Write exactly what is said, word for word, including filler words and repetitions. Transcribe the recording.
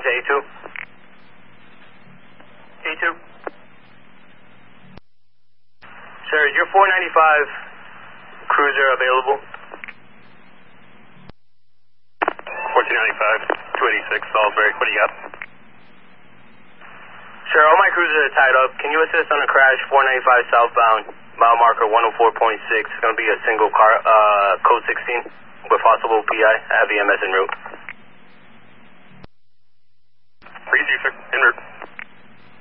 to A two. A two. Sir, is your four ninety-five cruiser available? fourteen ninety-five, two eighty-six, Salisbury. What do you got? Sir, all my cruisers are tied up. Can you assist on a crash four ninety-five southbound, mile marker one oh four point six? It's going to be a single car, uh, code sixteen with possible P I. I have E M S en route. Breezy, sir. En route.